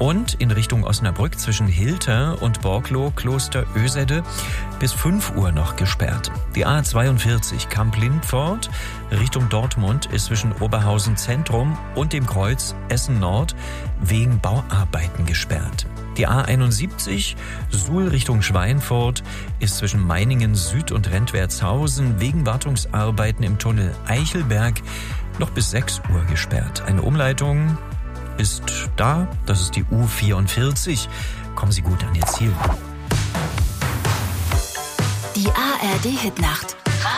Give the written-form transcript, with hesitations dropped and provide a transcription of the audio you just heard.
Und in Richtung Osnabrück zwischen Hilter und Borkloh, Kloster Oesede bis 5 Uhr noch gesperrt. Die A42 Kamp-Lindfort Richtung Dortmund ist zwischen Oberhausen Zentrum und dem Kreuz Essen Nord wegen Bauarbeiten gesperrt. Die A71 Suhl Richtung Schweinfurt ist zwischen Meiningen Süd und Rentwertshausen wegen Wartungsarbeiten im Tunnel Eichelberg noch bis 6 Uhr gesperrt. Eine Umleitung ist da, das ist die U44. Kommen Sie gut an Ihr Ziel. Die ARD Hitnacht.